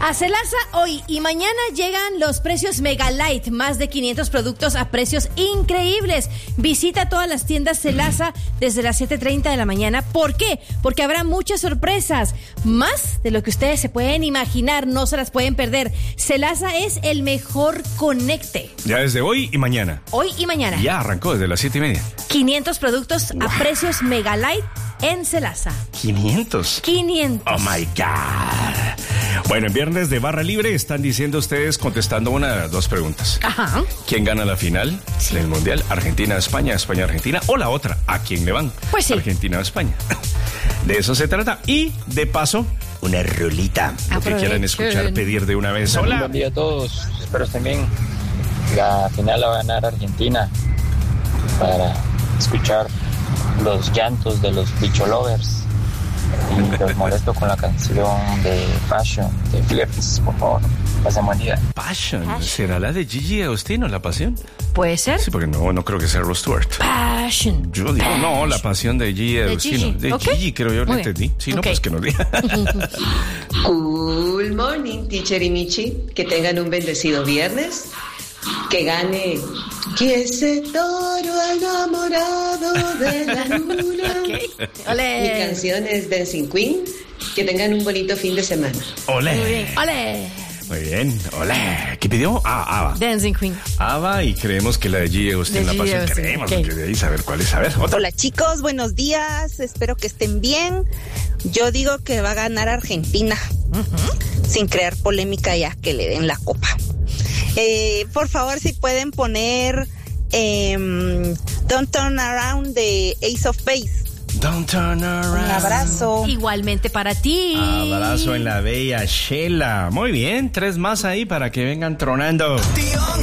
A Celasa hoy y mañana llegan los precios Mega Light, más de 500 productos a precios increíbles. Visita todas las tiendas Celasa desde las 7:30 de la mañana. ¿Por qué? Porque habrá muchas sorpresas, más de lo que ustedes se pueden imaginar, no se las pueden perder. Celasa es el mejor conecte. Ya desde hoy y mañana. Hoy y mañana. Ya arrancó desde las 7:30. 500 productos a precios Mega Light en Celasa. 500. Oh my God. Bueno, en viernes de Barra Libre están diciendo ustedes, contestando una de las dos preguntas. Ajá. ¿Quién gana la final del Mundial? ¿Argentina-España, España-Argentina? O la otra, ¿a quién le van? Pues sí. ¿Argentina o España? De eso se trata. Y, de paso, una rolita. Lo que quieran escuchar, pedir de una vez. Hola. Buen día a todos. Espero estén bien. La final la va a ganar Argentina para escuchar los llantos de los bicho lovers. Y los molesto con la canción de Passion de Flips, por favor. Pasen buen día. Passion. ¿Será la de Gigi Agostino, la pasión? ¿Puede ser? Sí, porque no creo que sea Rod Stewart. Passion. Yo digo, no, la pasión de Gigi Agostino. De Okay. Gigi, creo yo, Muy le entendí. Sí, okay. no, pues que nos diga. Good morning, teacher y Michi. Que tengan un bendecido viernes. Que gane ese toro enamorado de la luna. Okay. Olé. Mi canción es Dancing Queen. Que tengan un bonito fin de semana. Olé. Muy bien. Olé. Muy bien, olé. ¿Qué pidió? Ava. Dancing Queen. Ava, y creemos que la de Gigi Agostino De la Gigi pasión. Agostino, Creemos, okay. porque de ahí saber cuál es. A ver, otra. Hola chicos, buenos días, espero que estén bien. Yo digo que va a ganar Argentina, sin crear polémica ya que le den la copa. Por favor, si pueden poner Don't Turn Around de Ace of Base. Don't turn around. Un abrazo. Igualmente para ti. Abrazo en la bella Shela. Muy bien, 3 más ahí para que vengan tronando.